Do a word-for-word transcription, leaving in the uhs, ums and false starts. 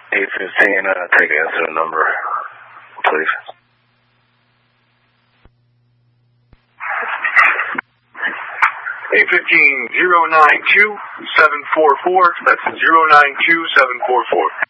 eight fifteen, uh, take incident number, please. eight fifteen, zero nine two, seven four four, that's zero nine two, seven four four.